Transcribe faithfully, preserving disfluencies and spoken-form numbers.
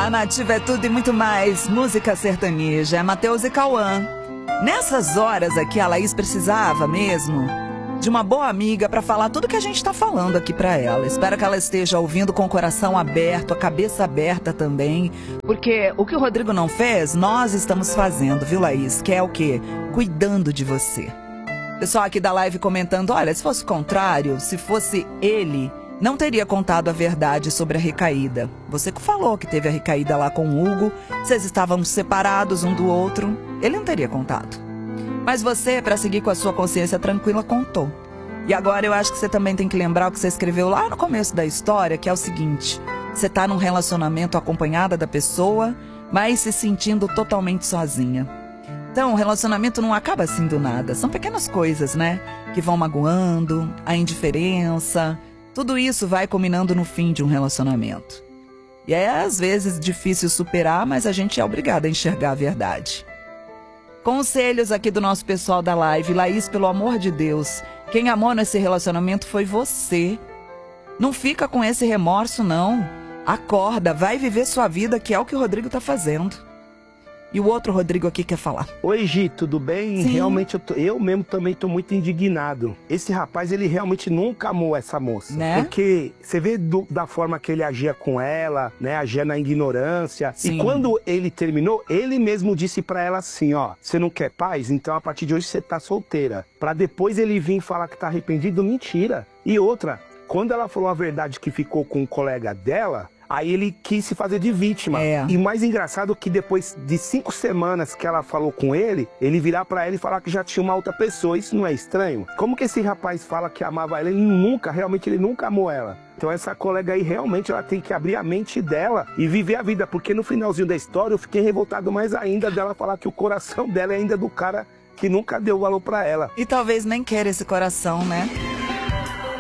A Nativa é tudo e muito mais. Música sertaneja, é Matheus e Cauã. Nessas horas aqui, a Laís precisava mesmo de uma boa amiga para falar tudo que a gente tá falando aqui para ela. Espero que ela esteja ouvindo com o coração aberto, a cabeça aberta também. Porque o que o Rodrigo não fez, nós estamos fazendo, viu, Laís? Que é o quê? Cuidando de você. Pessoal aqui da live comentando, olha, se fosse o contrário, se fosse ele, não teria contado a verdade sobre a recaída. Você que falou que teve a recaída lá com o Hugo, vocês estavam separados um do outro, ele não teria contado. Mas você, para seguir com a sua consciência tranquila, contou. E agora eu acho que você também tem que lembrar o que você escreveu lá no começo da história, que é o seguinte: você tá num relacionamento acompanhada da pessoa, mas se sentindo totalmente sozinha. Então, o relacionamento não acaba assim do nada. São pequenas coisas, né? Que vão magoando, a indiferença. Tudo isso vai culminando no fim de um relacionamento. E é, às vezes, difícil superar, mas a gente é obrigado a enxergar a verdade. Conselhos aqui do nosso pessoal da live. Laís, pelo amor de Deus, quem amou nesse relacionamento foi você. Não fica com esse remorso, não. Acorda, vai viver sua vida, que é o que o Rodrigo tá fazendo. E o outro Rodrigo aqui quer falar. Oi, Gi, tudo bem? Sim. Realmente, eu, tô, eu mesmo também tô muito indignado. Esse rapaz, ele realmente nunca amou essa moça. Né? Porque você vê do, da forma que ele agia com ela, né? Agia na ignorância. Sim. E quando ele terminou, ele mesmo disse pra ela assim, ó, você não quer paz? Então a partir de hoje você tá solteira. Pra depois ele vir falar que tá arrependido, mentira. E outra, quando ela falou a verdade que ficou com o colega dela, aí ele quis se fazer de vítima. É. E mais engraçado que depois de cinco semanas que ela falou com ele, ele virar pra ela e falar que já tinha uma outra pessoa. Isso não é estranho? Como que esse rapaz fala que amava ela? Ele nunca, realmente ele nunca amou ela. Então essa colega aí realmente ela tem que abrir a mente dela e viver a vida. Porque no finalzinho da história eu fiquei revoltado mais ainda dela falar que o coração dela é ainda do cara que nunca deu valor pra ela. E talvez nem queira esse coração, né?